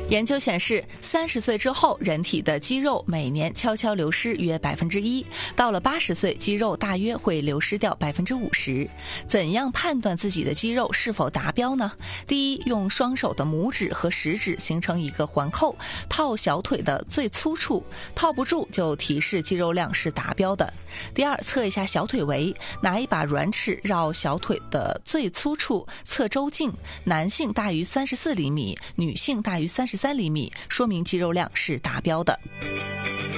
研究显示，30岁之后，人体的肌肉每年悄悄流失约1%，到了80岁，肌肉大约会流失掉50%。怎样判断自己的肌肉是否达标呢？第一，用双手的拇指和食指形成一个环扣，套小腿的最粗处，套不住就提示肌肉量是达标的。第二，测一下小腿围，拿一把软尺绕小腿的最粗处测周径，男性大于34厘米，女性大于33厘米，说明肌肉量是达标的。